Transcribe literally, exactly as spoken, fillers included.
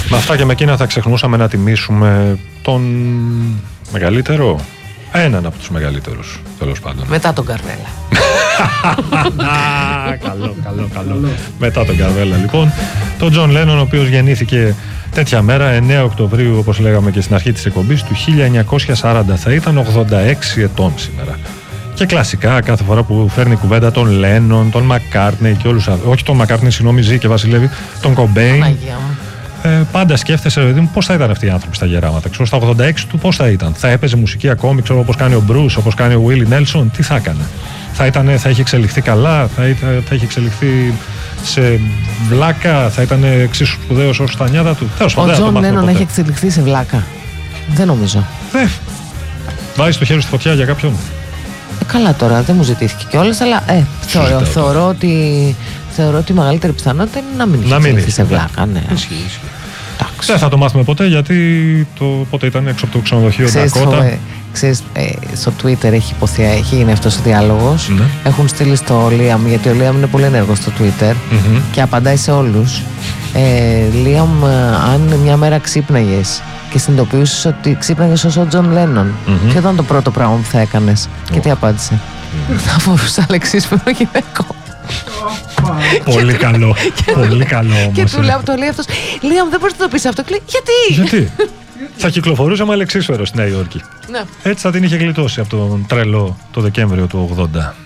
Με αυτά και με εκείνα θα ξεχνούσαμε να τιμήσουμε τον μεγαλύτερο, έναν από τους μεγαλύτερους, τέλος πάντων. Μετά τον Καρβέλα. Καλό, καλό, καλό. Μετά τον Καρβέλα, λοιπόν. Τον Τζον Λένον, ο οποίος γεννήθηκε τέτοια μέρα, εννέα Οκτωβρίου, όπως λέγαμε και στην αρχή της εκπομπής, του χίλια εννιακόσια σαράντα. Θα ήταν ογδόντα έξι ετών σήμερα. Και κλασικά, κάθε φορά που φέρνει κουβέντα τον Λένον, τον Μακκάρτνεϊ και όλους αυτούς. Όχι τον Μακκάρτνεϊ, συγγνώμη, ζει και βασιλεύει, τον Κομπέιν. Ε, πάντα σκέφτεσαι, δηλαδή, πώς θα ήταν αυτοί οι άνθρωποι στα γεράματα. Ξέρω, στα ογδόντα έξι του πώς θα ήταν. Θα έπαιζε μουσική ακόμη, ξέρω, όπως κάνει ο Μπρους, όπως κάνει ο Βίλι Νέλσον. Τι θα έκανε. Θα, ήταν, θα είχε εξελιχθεί καλά, θα, ήταν, θα είχε εξελιχθεί σε βλάκα, θα ήταν εξίσου σπουδαίος όσο τα νιάτα του. Τέλος, ο Τζον Λένον έχει εξελιχθεί σε βλάκα. Δεν νομίζω. Δεν. Βάζεις το χέρι στη φωτιά για κάποιον. Ε, καλά τώρα, δεν μου ζητήθηκε κιόλας, αλλά ε, θεωρώ, θεωρώ, ότι, θεωρώ ότι η μεγαλύτερη πιθανότητα είναι να μην έχει εξελιχθεί σε βλάκα. Ναι. Ισχύει, ισχύει. Δεν θα το μάθουμε ποτέ, γιατί το πότε ήταν έξω από το ξενοδοχείο Ντακότα. Ξέρεις, ε, στο Twitter έχει υποθεί, έχει γίνει αυτός ο διάλογος. Ναι. Έχουν στείλει στο Liam, γιατί ο Liam είναι πολύ ενεργός στο Twitter Mm-hmm. και απαντάει σε όλους. Ε, Liam, αν μια μέρα ξύπναγες και συνειδητοποιούσες ότι ξύπναγες ως ο Τζον Λένον, Mm-hmm. ποιο ήταν το πρώτο πράγμα που θα έκανες? Oh. Και τι απάντησε? Mm-hmm. Θα φορούσα αλεξίσφαιρο γυναικό. Πολύ καλό. Πολύ καλό όμως. Και του λέω, το λέει αυτός, Liam, δεν μπορείς να το πεις αυτό. Και λέει, γιατί? Γιατί? Θα κυκλοφορούσε με αλεξίσφαιρο στη Νέα Υόρκη. Ναι. Έτσι θα την είχε γλιτώσει από τον τρελό το Δεκέμβριο του ογδόντα.